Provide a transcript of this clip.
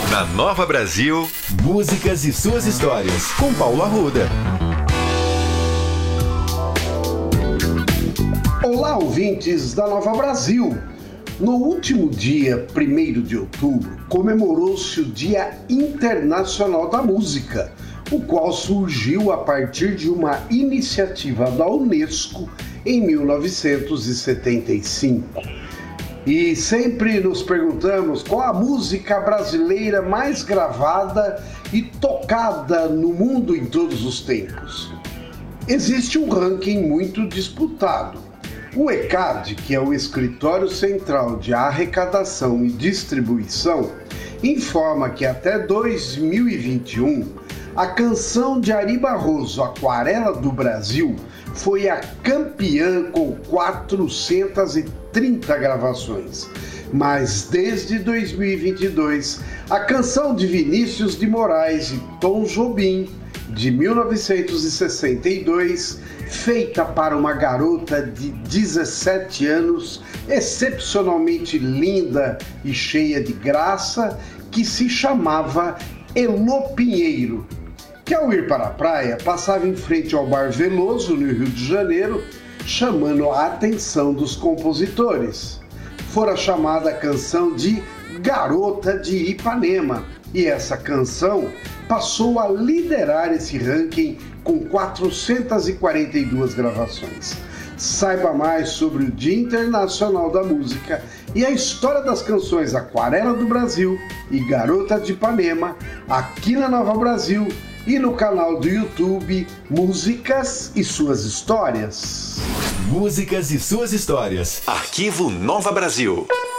Na Nova Brasil, músicas e suas histórias, com Paulo Arruda. Olá, ouvintes da Nova Brasil! No último dia 1º de outubro, comemorou-se o Dia Internacional da Música, o qual surgiu a partir de uma iniciativa da Unesco em 1975. E sempre nos perguntamos qual a música brasileira mais gravada e tocada no mundo em todos os tempos. Existe um ranking muito disputado. O ECAD, que é o Escritório Central de Arrecadação e Distribuição, informa que até 2021, a canção de Ari Barroso, Aquarela do Brasil, foi a campeã com 430 gravações. Mas desde 2022, a canção de Vinícius de Moraes e Tom Jobim, de 1962, feita para uma garota de 17 anos, excepcionalmente linda e cheia de graça, que se chamava Elô Pinheiro, que ao ir para a praia passava em frente ao Bar Veloso, no Rio de Janeiro, chamando a atenção dos compositores. Fora chamada a canção de Garota de Ipanema, e essa canção passou a liderar esse ranking com 442 gravações. Saiba mais sobre o Dia Internacional da Música e a história das canções Aquarela do Brasil e Garota de Ipanema aqui na Nova Brasil e no canal do YouTube Músicas e Suas Histórias. Músicas e suas histórias. Arquivo Nova Brasil.